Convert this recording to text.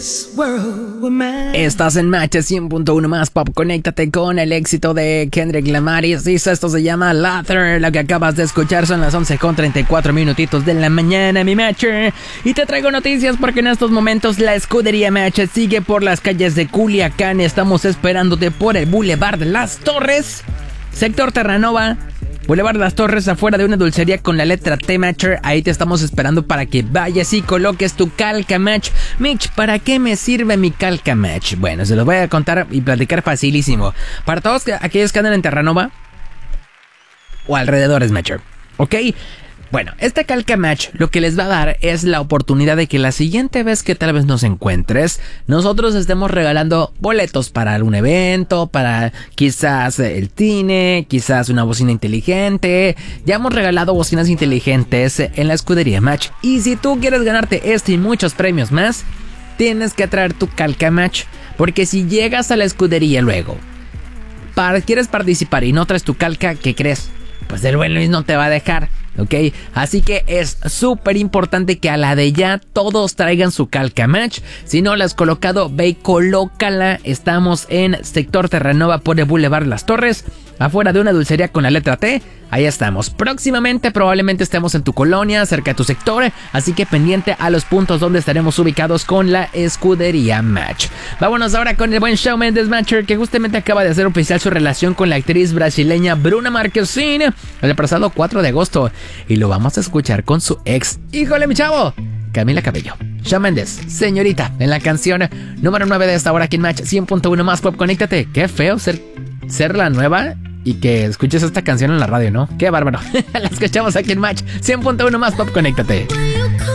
Estás en Match 100.1 más pop. Conéctate con el éxito de Kendrick Lamar. Y esto se llama Lather. Lo que acabas de escuchar son las 11:34 minutitos de la mañana, mi Matcher. Y te traigo noticias porque en estos momentos la escudería Match sigue por las calles de Culiacán. Estamos esperándote por el Boulevard Las Torres, sector Terranova, Boulevard Las Torres, afuera de una dulcería con la letra T, Matcher. Ahí te estamos esperando para que vayas y coloques tu calca Match. Mitch, ¿para qué me sirve mi calca Match? Bueno, se los voy a contar y platicar facilísimo. Para todos aquellos que andan en Terranova o alrededores, Matcher, ¿ok? Bueno, esta calca Match lo que les va a dar es la oportunidad de que la siguiente vez que tal vez nos encuentres, nosotros estemos regalando boletos para algún evento, para quizás el cine, quizás una bocina inteligente. Ya hemos regalado bocinas inteligentes en la escudería Match. Y si tú quieres ganarte este y muchos premios más, tienes que traer tu calca Match. Porque si llegas a la escudería luego, quieres participar y no traes tu calca, ¿qué crees? Pues el buen Luis no te va a dejar, ¿ok? Así que es súper importante que a la de ya todos traigan su calca Match. Si no la has colocado, ve y colócala. Estamos en sector Terranova por el Boulevard Las Torres, afuera de una dulcería con la letra T. Ahí estamos. Próximamente probablemente estemos en tu colonia, cerca de tu sector, así que pendiente a los puntos donde estaremos ubicados con la escudería Match. Vámonos ahora con el buen Shawn Mendes, Matcher, que justamente acaba de hacer oficial su relación con la actriz brasileña Bruna Marquezine el pasado 4 de agosto. Y lo vamos a escuchar con su ex. ¡Híjole, mi chavo! Camila Cabello. Shawn Mendes, señorita, en la canción número 9 de esta hora aquí en Match 100.1 más pop. Conéctate. Qué feo ser la nueva y que escuches esta canción en la radio, ¿no? Qué bárbaro. La escuchamos aquí en Match 100.1 más pop. Conéctate.